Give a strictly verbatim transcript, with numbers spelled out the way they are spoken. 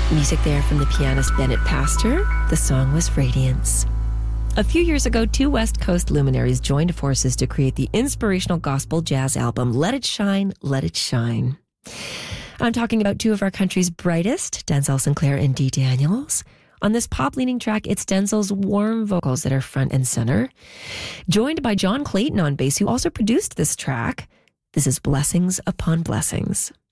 Music there from the pianist Bennett Pastor. The song was Radiance. A few years ago, two West Coast luminaries joined forces to create the inspirational gospel jazz album, Let It Shine, Let It Shine. I'm talking about two of our country's brightest, Denzel Sinclair and Dee Daniels. On this pop-leaning track, it's Denzel's warm vocals that are front and center. Joined by John Clayton on bass, who also produced this track. This is Blessings Upon Blessings.